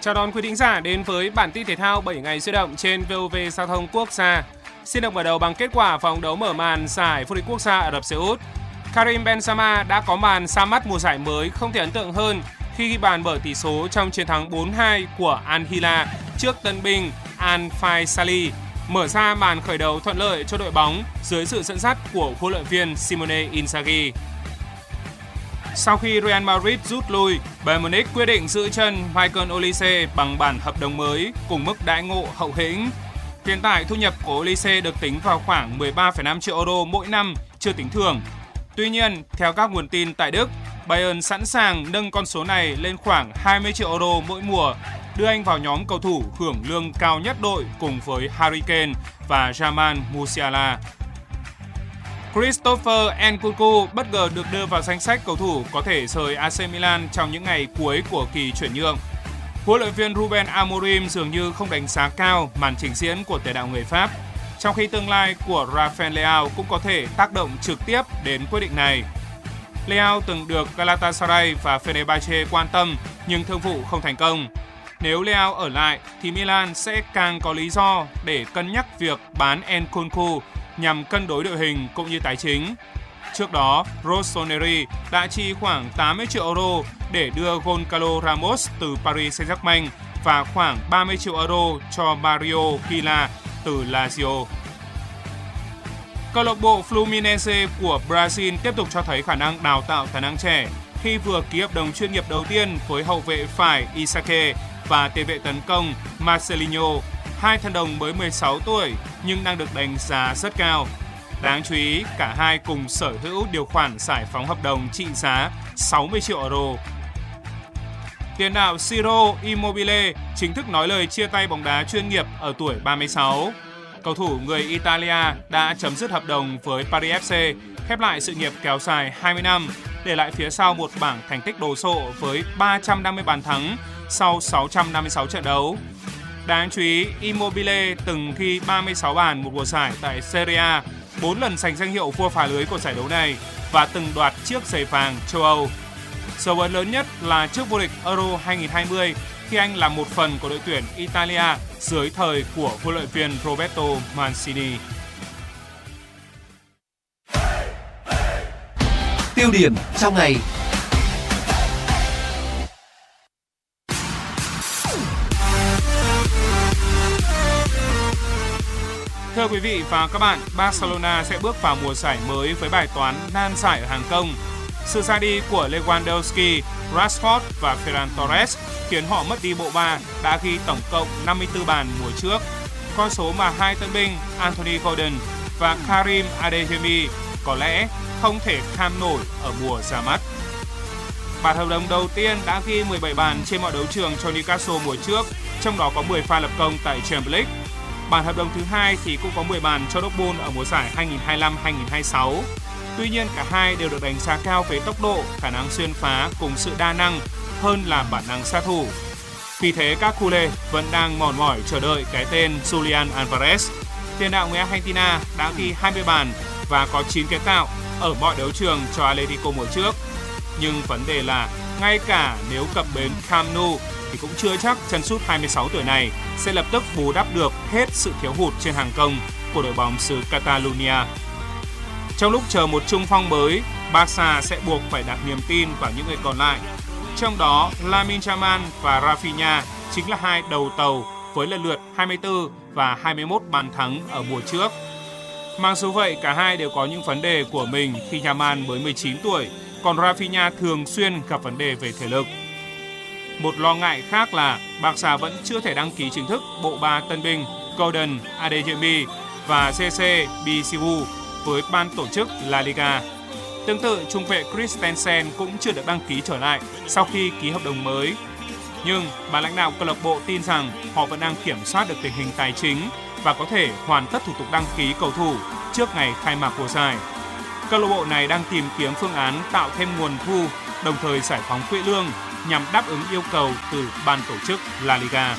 Chào đón quý thính giả đến với bản tin thể thao 7 ngày sôi động trên VOV Giao thông Quốc gia. Xin được mở đầu bằng kết quả vòng đấu mở màn giải vô địch quốc gia Ả Rập Xê Út. Karim Benzema đã có màn ra mắt mùa giải mới không thể ấn tượng hơn khi ghi bàn mở tỷ số trong chiến thắng 4-2 của Al Hilal trước tân binh Al Faisali, mở ra màn khởi đầu thuận lợi cho đội bóng dưới sự dẫn dắt của huấn luyện viên Simone Inzaghi. Sau khi Real Madrid rút lui, Bayern Munich quyết định giữ chân Michael Olise bằng bản hợp đồng mới cùng mức đãi ngộ hậu hĩnh. Hiện tại thu nhập của Olise được tính vào khoảng 13,5 triệu euro mỗi năm, chưa tính thưởng. Tuy nhiên, theo các nguồn tin tại Đức, Bayern sẵn sàng nâng con số này lên khoảng 20 triệu euro mỗi mùa, đưa anh vào nhóm cầu thủ hưởng lương cao nhất đội cùng với Harry Kane và Jamal Musiala. Christopher Nkunku bất ngờ được đưa vào danh sách cầu thủ có thể rời AC Milan trong những ngày cuối của kỳ chuyển nhượng. Huấn luyện viên Ruben Amorim dường như không đánh giá cao màn trình diễn của tiền đạo người Pháp, trong khi tương lai của Rafael Leao cũng có thể tác động trực tiếp đến quyết định này. Leao từng được Galatasaray và Fenerbahce quan tâm nhưng thương vụ không thành công. Nếu Leao ở lại thì Milan sẽ càng có lý do để cân nhắc việc bán Nkunku nhằm cân đối đội hình cũng như tài chính. Trước đó, Rossoneri đã chi khoảng 80 triệu euro để đưa Goncalo Ramos từ Paris Saint-Germain và khoảng 30 triệu euro cho Mario Villa từ Lazio. Câu lạc bộ Fluminense của Brazil tiếp tục cho thấy khả năng đào tạo tài năng trẻ khi vừa ký hợp đồng chuyên nghiệp đầu tiên với hậu vệ phải Isake và tiền vệ tấn công Marcelinho, hai thần đồng mới 16 tuổi nhưng đang được đánh giá rất cao. Đáng chú ý, cả hai cùng sở hữu điều khoản giải phóng hợp đồng trị giá 60 triệu euro. Tiền đạo Ciro Immobile chính thức nói lời chia tay bóng đá chuyên nghiệp ở tuổi 36. Cầu thủ người Italia đã chấm dứt hợp đồng với Paris FC, khép lại sự nghiệp kéo dài 20 năm, để lại phía sau một bảng thành tích đồ sộ với 350 bàn thắng sau 656 trận đấu. Đáng chú ý, Immobile từng ghi 36 bàn một mùa giải tại Serie A, 4 lần giành danh hiệu vua phá lưới của giải đấu này và từng đoạt chiếc giày vàng châu Âu. Dấu ấn lớn nhất là trước vô địch Euro 2020 khi anh là một phần của đội tuyển Italia dưới thời của huấn luyện viên Roberto Mancini. Tiêu điểm trong ngày. Thưa quý vị và các bạn, Barcelona sẽ bước vào mùa giải mới với bài toán nan giải ở hàng công. Sự ra đi của Lewandowski, Rashford và Ferran Torres khiến họ mất đi bộ ba đã ghi tổng cộng 54 bàn mùa trước, con số mà hai tân binh Anthony Gordon và Karim Adeyemi có lẽ không thể kham nổi ở mùa ra mắt. Bản hợp đồng đầu tiên đã ghi 17 bàn trên mọi đấu trường cho Newcastle mùa trước, trong đó có 10 pha lập công tại Champions League. Bản hợp đồng thứ hai thì cũng có 10 bàn cho Dortmund ở mùa giải 2025-2026. Tuy nhiên cả hai đều được đánh giá cao về tốc độ, khả năng xuyên phá cùng sự đa năng hơn là bản năng sát thủ. Vì thế các culé vẫn đang mòn mỏi chờ đợi cái tên Julian Alvarez. Tiền đạo người Argentina đã ghi 20 bàn và có 9 cái tạo ở mọi đấu trường cho Atletico mùa trước. Nhưng vấn đề là ngay cả nếu cập bến Camp Nou thì cũng chưa chắc chân sút 26 tuổi này sẽ lập tức bù đắp được hết sự thiếu hụt trên hàng công của đội bóng xứ Catalonia. Trong lúc chờ một trung phong mới, Barca sẽ buộc phải đặt niềm tin vào những người còn lại. Trong đó, Lamine Yamal và Rafinha chính là hai đầu tàu với lần lượt 24 và 21 bàn thắng ở mùa trước. Mặc dù vậy, cả hai đều có những vấn đề của mình khi Yamal mới 19 tuổi, còn Rafinha thường xuyên gặp vấn đề về thể lực. Một lo ngại khác là Barca vẫn chưa thể đăng ký chính thức bộ ba tân binh Gordon, Adeyemi và Jesse Bisigu với ban tổ chức La Liga. Tương tự, trung vệ Christensen cũng chưa được đăng ký trở lại sau khi ký hợp đồng mới. Nhưng ban lãnh đạo câu lạc bộ tin rằng họ vẫn đang kiểm soát được tình hình tài chính và có thể hoàn tất thủ tục đăng ký cầu thủ trước ngày khai mạc mùa giải. Câu lạc bộ này đang tìm kiếm phương án tạo thêm nguồn thu, đồng thời giải phóng quỹ lương nhằm đáp ứng yêu cầu từ ban tổ chức La Liga.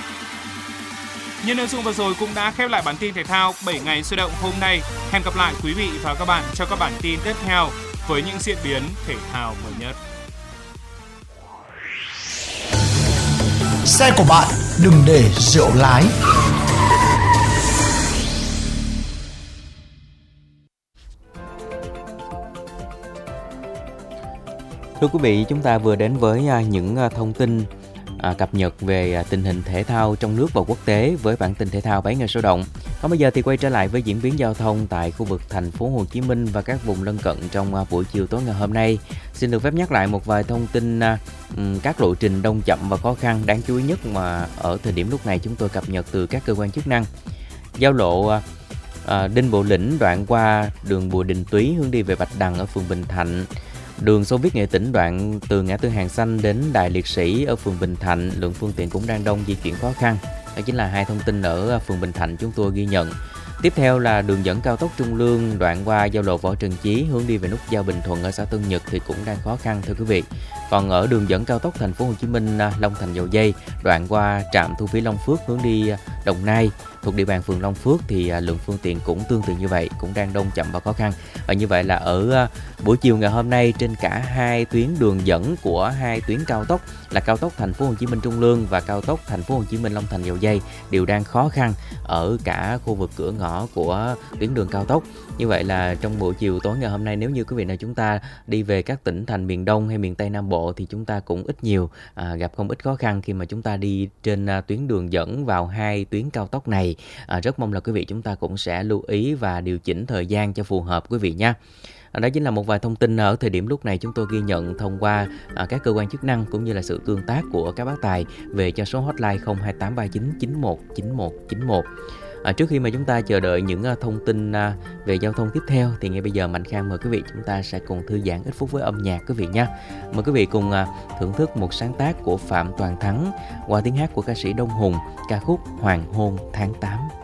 Những nội dung vừa rồi cũng đã khép lại bản tin thể thao 7 ngày sôi động hôm nay. Hẹn gặp lại quý vị và các bạn trong các bản tin tiếp theo với những diễn biến thể thao mới nhất. xe của bạn đừng để rượu lái. Thưa quý vị, chúng ta vừa đến với những thông tin cập nhật về tình hình thể thao trong nước và quốc tế với bản tin thể thao 7 ngày sôi động. Còn bây giờ thì quay trở lại với diễn biến giao thông tại khu vực thành phố Hồ Chí Minh và các vùng lân cận trong buổi chiều tối ngày hôm nay. Xin được phép nhắc lại một vài thông tin các lộ trình đông chậm và khó khăn đáng chú ý nhất mà ở thời điểm lúc này chúng tôi cập nhật từ các cơ quan chức năng. Giao lộ Đinh Bộ Lĩnh đoạn qua đường Bùi Đình Túy hướng đi về Bạch Đằng ở phường Bình Thạnh. Đường Xô Viết Nghệ Tĩnh đoạn từ ngã tư Hàng Xanh đến Đài Liệt Sĩ ở phường Bình Thạnh, lượng phương tiện cũng đang đông, di chuyển khó khăn. Đó chính là hai thông tin ở phường Bình Thạnh chúng tôi ghi nhận. Tiếp theo là đường dẫn cao tốc Trung Lương đoạn qua giao lộ Võ Trần Chí hướng đi về nút giao Bình Thuận ở xã Tân Nhật thì cũng đang khó khăn thưa quý vị. Còn ở đường dẫn cao tốc thành phố Hồ Chí Minh Long Thành Dầu Dây đoạn qua trạm thu phí Long Phước hướng đi Đồng Nai thuộc địa bàn phường Long Phước thì lượng phương tiện cũng tương tự như vậy, cũng đang đông chậm và khó khăn. Và như vậy là ở buổi chiều ngày hôm nay trên cả hai tuyến đường dẫn của hai tuyến cao tốc là cao tốc thành phố Hồ Chí Minh Trung Lương và cao tốc thành phố Hồ Chí Minh Long Thành Dầu Dây đều đang khó khăn ở cả khu vực cửa ngõ của tuyến đường cao tốc. Như vậy là trong buổi chiều tối ngày hôm nay, nếu như quý vị nào chúng ta đi về các tỉnh thành miền Đông hay miền Tây Nam Bộ thì chúng ta cũng ít nhiều gặp không ít khó khăn khi mà chúng ta đi trên tuyến đường dẫn vào hai tuyến cao tốc này. Rất mong là quý vị chúng ta cũng sẽ lưu ý và điều chỉnh thời gian cho phù hợp quý vị nha. Đó chính là một vài thông tin ở thời điểm lúc này chúng tôi ghi nhận thông qua các cơ quan chức năng cũng như là sự tương tác của các bác tài về cho số hotline 02839 919191. Trước khi mà chúng ta chờ đợi những thông tin về giao thông tiếp theo thì ngay bây giờ Mạnh Khang mời quý vị chúng ta sẽ cùng thư giãn ít phút với âm nhạc quý vị nhé. Mời quý vị cùng thưởng thức một sáng tác của Phạm Toàn Thắng qua tiếng hát của ca sĩ Đông Hùng, ca khúc Hoàng Hôn Tháng 8.